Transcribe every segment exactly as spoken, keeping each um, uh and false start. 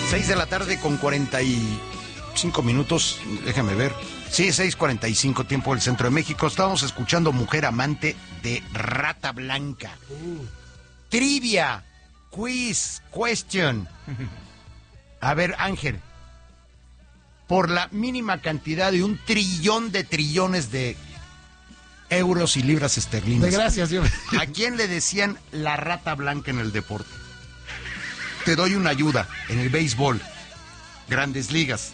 seis de la tarde con cuarenta y cinco minutos, déjame ver. Sí, seis cuarenta y cinco, tiempo del centro de México. Estábamos escuchando Mujer Amante de Rata Blanca. Uh. Trivia, quiz, question. A ver, Ángel, por la mínima cantidad de un trillón de trillones de euros y libras esterlinas. De gracias, Dios. ¿A quién le decían la Rata Blanca en el deporte? Te doy una ayuda. En el béisbol, Grandes Ligas.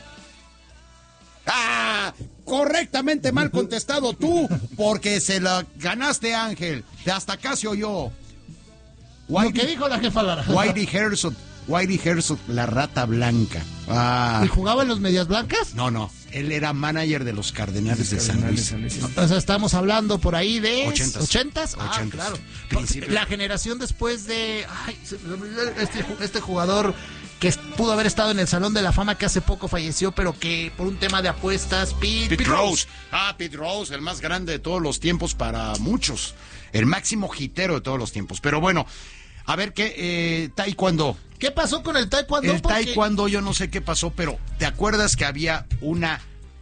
¡Ah! Correctamente mal contestado tú, porque se la ganaste, Ángel. De hasta acá se oyó. Whitey, lo que dijo la jefa Lara. Whitey Herzog, Whitey Herzog, la Rata Blanca. Ah. ¿Y jugaba en los Medias Blancas? No, no. Él era manager de los Cardenales de San Luis. O sea, estamos hablando por ahí de... ¿Ochentas? ¿Ochentas? Ah, Ochentas. claro. Principio. La generación después de... Ay, este, este jugador que pudo haber estado en el Salón de la Fama, que hace poco falleció, pero que por un tema de apuestas... Pete, Pete, Pete Rose. Rose. Ah, Pete Rose, el más grande de todos los tiempos para muchos. El máximo jitero de todos los tiempos. Pero bueno, a ver qué... Eh, taekwondo. ¿Qué pasó con el taekwondo? El Porque... taekwondo, yo no sé qué pasó, pero ¿te acuerdas que había una...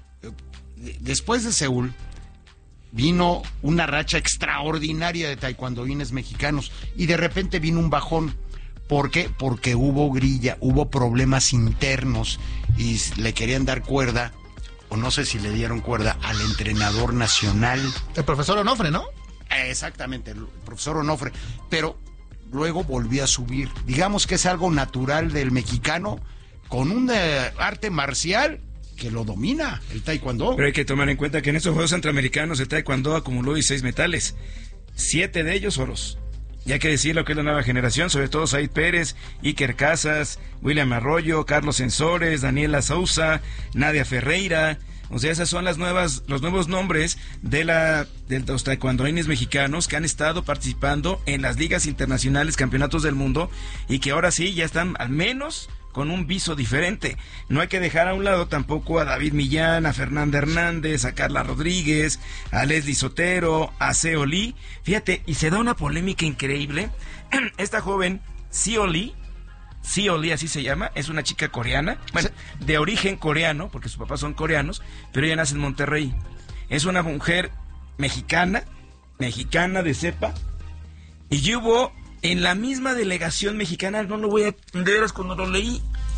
Después de Seúl, vino una racha extraordinaria de taekwondoines mexicanos y de repente vino un bajón. ¿Por qué? Porque hubo grilla, hubo problemas internos y le querían dar cuerda, o no sé si le dieron cuerda, al entrenador nacional. El profesor Onofre, ¿no? Exactamente, el profesor Onofre. Pero luego volvió a subir. Digamos que es algo natural del mexicano con un eh, arte marcial que lo domina, el taekwondo. Pero hay que tomar en cuenta que en estos Juegos Centroamericanos el taekwondo acumuló dieciséis metales, siete de ellos oros. Y hay que decirlo que es la nueva generación, sobre todo Said Pérez, Iker Casas, William Arroyo, Carlos Sensores, Daniela Sousa, Nadia Ferreira. O sea, esas son las nuevas, los nuevos nombres de la de los taekwondoines mexicanos que han estado participando en las ligas internacionales, campeonatos del mundo, y que ahora sí ya están al menos con un viso diferente. No hay que dejar a un lado tampoco a David Millán, a Fernanda Hernández, a Carla Rodríguez, a Leslie Sotero, a Seo Lee. Fíjate, y se da una polémica increíble. Esta joven, Seo Lee, Seo Lee, así se llama, es una chica coreana, bueno, de origen coreano, porque sus papás son coreanos, pero ella nace en Monterrey. Es una mujer mexicana, mexicana de cepa, y hubo en la misma delegación mexicana, no lo voy a entender, cuando lo leí,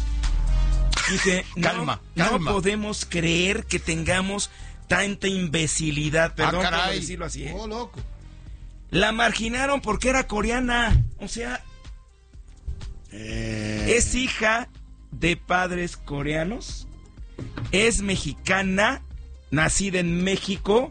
dije, calma, no, calma. no podemos creer que tengamos tanta imbecilidad, perdón ah, por decirlo así, ¿eh? Oh, loco. La marginaron porque era coreana, o sea, eh... es hija de padres coreanos, es mexicana, nacida en México,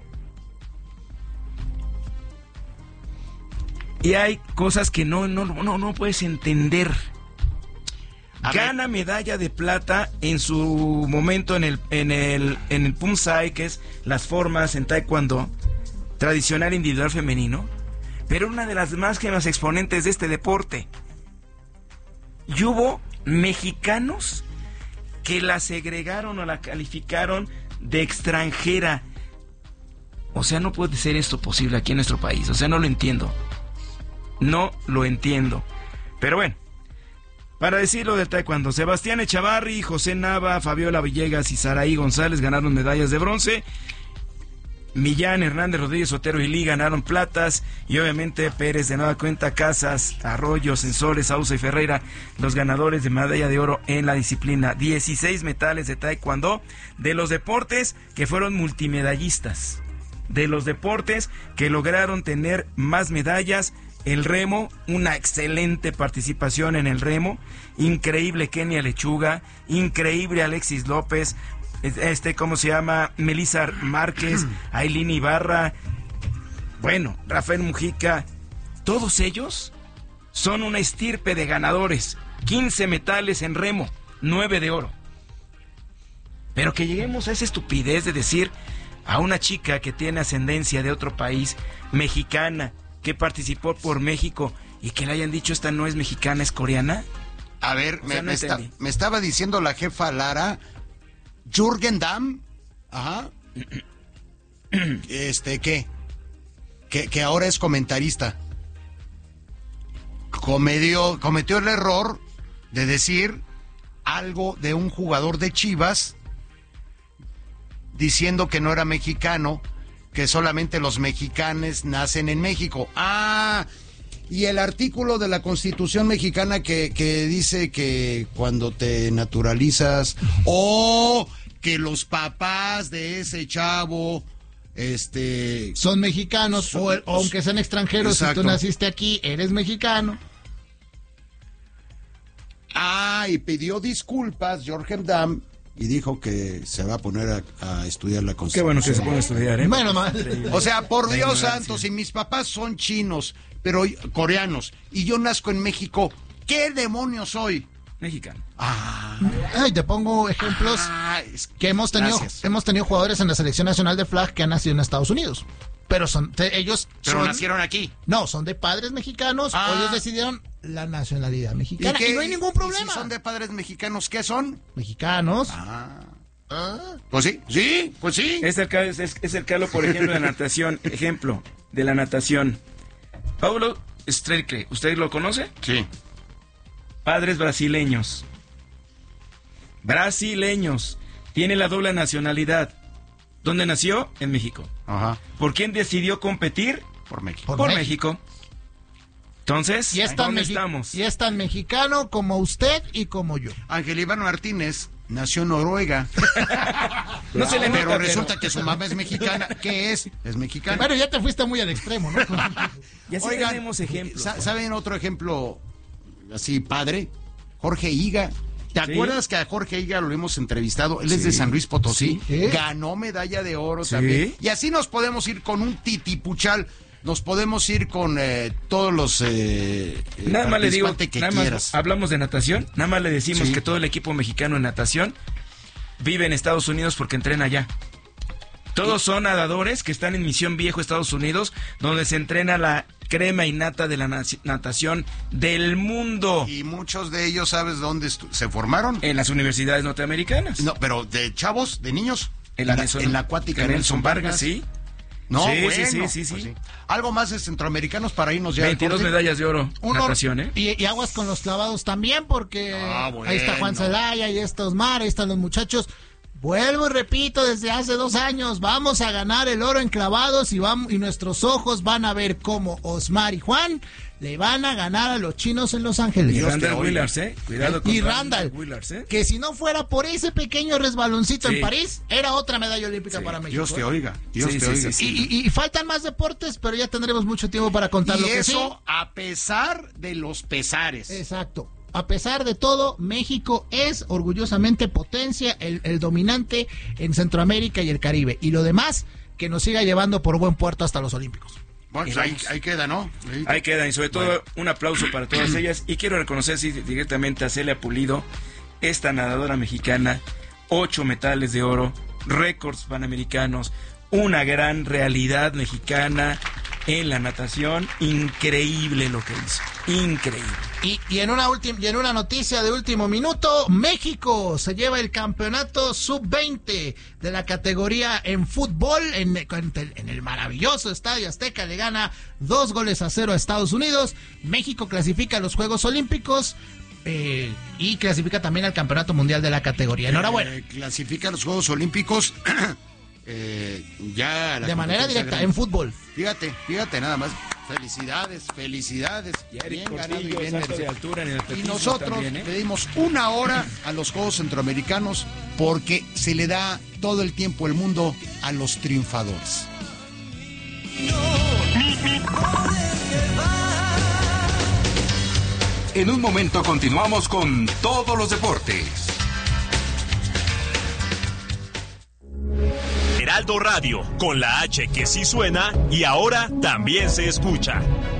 y hay cosas que no, no, no, no puedes entender. A Gana ver. medalla de plata en su momento en el, en el, en el Pumsai, que es las formas en taekwondo tradicional individual femenino, pero una de las máximas exponentes de este deporte. Y hubo mexicanos que la segregaron o la calificaron de extranjera. O sea, no puede ser esto posible aquí en nuestro país. O sea, no lo entiendo. No lo entiendo. Pero bueno, para decirlo del taekwondo, Sebastián Echavarri, José Nava, Fabiola Villegas y Saraí González ganaron medallas de bronce. Millán, Hernández, Rodríguez, Sotero y Lee ganaron platas. Y obviamente Pérez, de nueva cuenta, Casas, Arroyo, Sensores, Sousa y Ferreira, los ganadores de medalla de oro en la disciplina. dieciséis metales de taekwondo, de los deportes que fueron multimedallistas, de los deportes que lograron tener más medallas. El remo, una excelente participación en el remo, increíble Kenia Lechuga, increíble Alexis López, este, ¿cómo se llama? Melissa Márquez, Ailín Ibarra, bueno, Rafael Mujica, todos ellos son una estirpe de ganadores, quince metales en remo, nueve de oro. Pero que lleguemos a esa estupidez de decir a una chica que tiene ascendencia de otro país, mexicana, que participó por México, y que le hayan dicho esta no es mexicana, es coreana. A ver, o me, sea, no me, está, me estaba diciendo la jefa Lara, Jürgen Damm, ajá, este, ¿qué? Que, que ahora es comentarista. Cometió, cometió el error de decir algo de un jugador de Chivas diciendo que no era mexicano, que solamente los mexicanos nacen en México. Ah, y el artículo de la Constitución mexicana que, que dice que cuando te naturalizas o que los papás de ese chavo este son mexicanos, son, o, el, o aunque sean extranjeros, exacto. Si tú naciste aquí, eres mexicano. Ah, y pidió disculpas Jorge Dam y dijo que se va a poner a, a estudiar la Constitución. Qué bueno que se pone a estudiar, ¿eh? Bueno, o sea, por Dios santo, si mis papás son chinos, pero coreanos, y yo nazco en México, ¿qué demonios soy? Mexicano. Ah. Ay, te pongo ejemplos ah, es, que hemos tenido, hemos tenido jugadores en la selección nacional de flag que han nacido en Estados Unidos. Pero son te, ellos pero son, nacieron aquí. No, son de padres mexicanos, ah. o ellos decidieron la nacionalidad mexicana. ¿Y, y no hay ningún problema. ¿Y si son de padres mexicanos, ¿qué son? Mexicanos. Ah. Ah. Pues sí, sí, pues sí. Es el, es, es el caso, por ejemplo, de la natación. Ejemplo de la natación. Paulo Streicle, ¿usted lo conoce? Sí. Padres brasileños. Brasileños. Tiene la doble nacionalidad. ¿Dónde nació? En México. Ajá. ¿Por quién decidió competir? Por México. Por, Por México. México. Entonces, y es tan ¿dónde Mexi- estamos? Y es tan mexicano como usted y como yo. Ángel Iván Martínez nació en Noruega. No se le pero nota, resulta pero... que su mamá es mexicana. ¿Qué es? Es mexicana. Bueno, ya te fuiste muy al extremo, ¿no? Y así Oigan, tenemos ejemplos. ¿saben otro ejemplo así padre? Jorge Higa. ¿Te sí. acuerdas que a Jorge Higa lo hemos entrevistado? Él sí. es de San Luis Potosí. Sí. Ganó medalla de oro sí. también. Y así nos podemos ir con un titipuchal. Nos podemos ir con eh, todos los eh, nada más le digo que nada quieras. Más hablamos de natación, nada más le decimos sí. que todo el equipo mexicano en natación vive en Estados Unidos porque entrena allá. Todos ¿Sí? son nadadores que están en Misión Viejo, Estados Unidos, donde se entrena la crema innata de la natación del mundo. Y muchos de ellos, ¿sabes dónde se formaron? En las universidades norteamericanas. No, pero de chavos, de niños. En la, en la, Nelson, en la acuática Nelson, Nelson Vargas, Vargas, sí. No, sí, bueno, sí, sí, sí, pues sí. sí. Algo más de centroamericanos para irnos ya. veintidós medallas de oro. Uno, natación, ¿eh? Y, y aguas con los clavados también, porque ah, bueno. ahí está Juan Celaya, ahí está Osmar, ahí están los muchachos. Vuelvo y repito, desde hace dos años vamos a ganar el oro en clavados y, vamos, y nuestros ojos van a ver cómo Osmar y Juan le van a ganar a los chinos en Los Ángeles. Y Randall Willars, ¿eh? Cuidado con y Randall, Willars, ¿eh? Que si no fuera por ese pequeño resbaloncito sí. en París, era otra medalla olímpica sí. para México. Dios te oiga, Dios sí, te sí, oiga. Sí, sí. Y, y, y faltan más deportes, pero ya tendremos mucho tiempo para contar y lo que eso sí. a pesar de los pesares. Exacto. A pesar de todo, México es orgullosamente potencia, el, el dominante en Centroamérica y el Caribe. Y lo demás, que nos siga llevando por buen puerto hasta los Olímpicos. Bueno, pues ahí, ahí queda, ¿no? Ahí, ahí queda, y sobre todo bueno. un aplauso para todas ellas. Y quiero reconocer sí, directamente a Celia Pulido, esta nadadora mexicana, ocho metales de oro, récords panamericanos, una gran realidad mexicana en la natación. Increíble lo que hizo, increíble. Y, y, en una ultim, y en una noticia de último minuto, México se lleva el campeonato sub veinte de la categoría en fútbol en, en, en el maravilloso Estadio Azteca. Le gana dos goles a cero a Estados Unidos. México clasifica a los Juegos Olímpicos eh, y clasifica también al Campeonato Mundial de la categoría. Enhorabuena. Eh, clasifica a los Juegos Olímpicos eh, ya de manera directa grande. En fútbol. Fíjate, fíjate nada más. Felicidades, felicidades. Bien ganado y bien de altura en el y nosotros también, ¿eh? le dimos una hora a los Juegos Centroamericanos porque se le da todo el tiempo el mundo a los triunfadores. En un momento continuamos con todos los deportes. Heraldo Radio, con la H que sí suena y ahora también se escucha.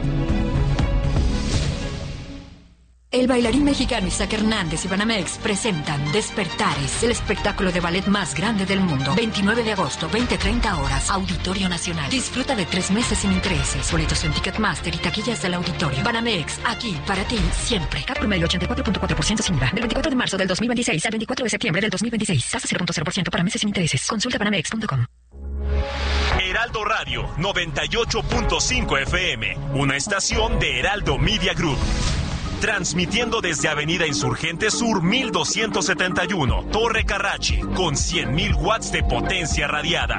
El bailarín mexicano Isaac Hernández y Banamex presentan Despertares, el espectáculo de ballet más grande del mundo. veintinueve de agosto, veinte treinta horas, Auditorio Nacional. Disfruta de tres meses sin intereses. Boletos en Ticketmaster y taquillas del auditorio. Banamex, aquí para ti siempre. Cap promedio ochenta y cuatro punto cuatro por ciento sin I V A. Del veinticuatro de marzo del dos mil veintiséis al veinticuatro de septiembre del dos mil veintiséis. Tasa cero punto cero por ciento para meses sin intereses. Consulta banamex punto com. Heraldo Radio noventa y ocho punto cinco F M, una estación de Heraldo Media Group. transmitiendo desde Avenida Insurgente Sur mil doscientos setenta y uno, Torre Carrachi, con cien mil watts de potencia radiada.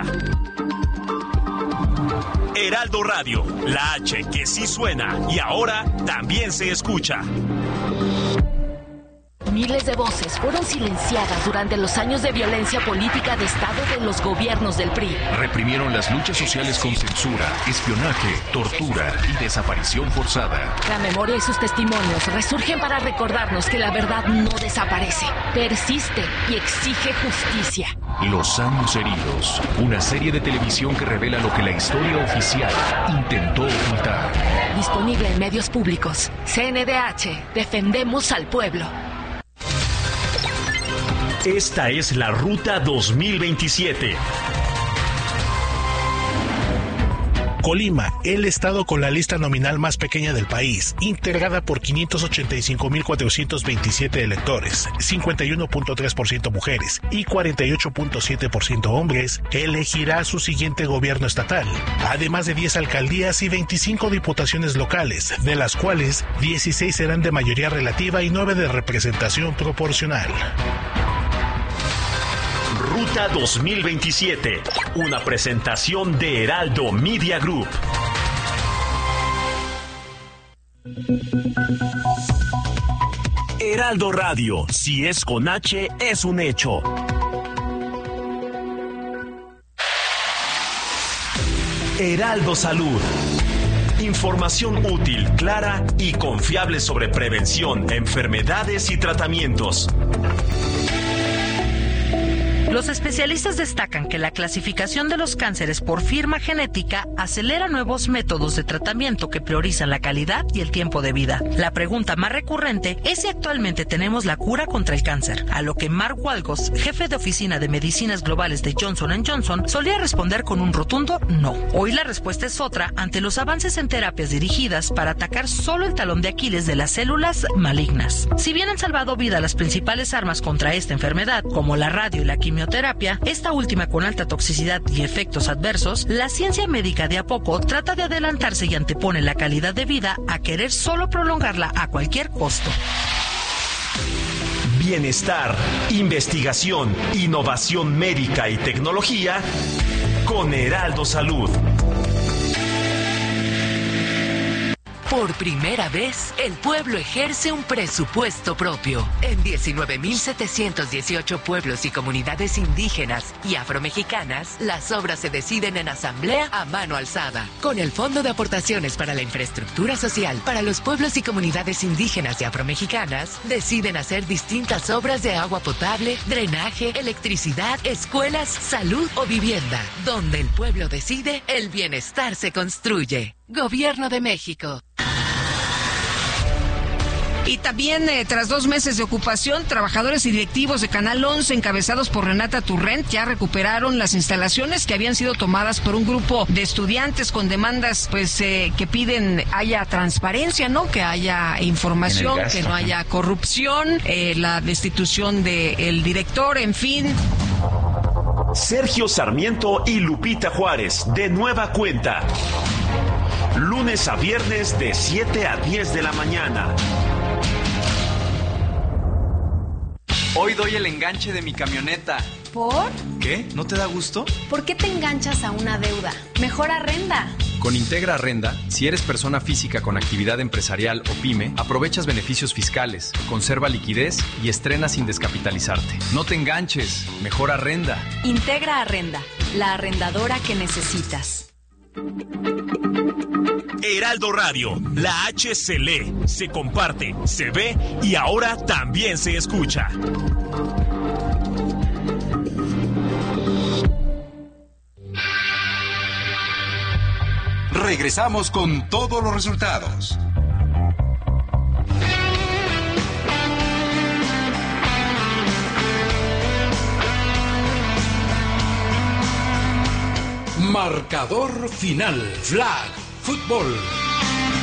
Heraldo Radio, la H que sí suena y ahora también se escucha. Miles de voces fueron silenciadas durante los años de violencia política de Estado de los gobiernos del P R I. Reprimieron las luchas sociales con censura, espionaje, tortura y desaparición forzada. La memoria y sus testimonios resurgen para recordarnos que la verdad no desaparece, persiste y exige justicia. Los años heridos, una serie de televisión que revela lo que la historia oficial intentó ocultar. Disponible en medios públicos. C N D H, defendemos al pueblo. Esta es la Ruta dos mil veintisiete. Colima, el estado con la lista nominal más pequeña del país, integrada por quinientos ochenta y cinco mil cuatrocientos veintisiete electores, cincuenta y uno punto tres por ciento mujeres y cuarenta y ocho punto siete por ciento hombres, elegirá su siguiente gobierno estatal, además de diez alcaldías y veinticinco diputaciones locales, de las cuales dieciséis serán de mayoría relativa y nueve de representación proporcional. Ruta dos mil veintisiete, una presentación de Heraldo Media Group. Heraldo Radio, si es con H, es un hecho. Heraldo Salud. Información útil, clara y confiable sobre prevención, enfermedades y tratamientos. Los especialistas destacan que la clasificación de los cánceres por firma genética acelera nuevos métodos de tratamiento que priorizan la calidad y el tiempo de vida. La pregunta más recurrente es si actualmente tenemos la cura contra el cáncer, a lo que Mark Walgos, jefe de oficina de medicinas globales de Johnson and Johnson, solía responder con un rotundo no. Hoy la respuesta es otra ante los avances en terapias dirigidas para atacar solo el talón de Aquiles de las células malignas. Si bien han salvado vida las principales armas contra esta enfermedad, como la radio y la quimioterapia, esta última con alta toxicidad y efectos adversos, la ciencia médica de a poco trata de adelantarse y antepone la calidad de vida a querer solo prolongarla a cualquier costo. Bienestar, investigación, innovación médica y tecnología con Heraldo Salud. Por primera vez, el pueblo ejerce un presupuesto propio. En diecinueve mil setecientos dieciocho pueblos y comunidades indígenas y afromexicanas, las obras se deciden en asamblea a mano alzada. Con el Fondo de Aportaciones para la Infraestructura Social para los pueblos y comunidades indígenas y afromexicanas, deciden hacer distintas obras de agua potable, drenaje, electricidad, escuelas, salud o vivienda. Donde el pueblo decide, el bienestar se construye. Gobierno de México. Y también, eh, tras dos meses de ocupación, trabajadores y directivos de Canal once, encabezados por Renata Turrent, ya recuperaron las instalaciones que habían sido tomadas por un grupo de estudiantes con demandas, pues, eh, que piden haya transparencia, ¿no? Que haya información, gasto, que no haya corrupción, eh, la destitución del director, en fin. Sergio Sarmiento y Lupita Juárez, de nueva cuenta. Lunes a viernes de siete a diez de la mañana. Hoy doy el enganche de mi camioneta. ¿Por? ¿Qué? ¿No te da gusto? ¿Por qué te enganchas a una deuda? Mejor arrenda. Con Integra Arrenda, si eres persona física con actividad empresarial o pyme, aprovechas beneficios fiscales, conserva liquidez y estrena sin descapitalizarte. No te enganches, mejor arrenda. Integra Arrenda, la arrendadora que necesitas. Heraldo Radio, la H se lee, se comparte, se ve y ahora también se escucha. Regresamos con todos los resultados. Marcador final. Flag Fútbol.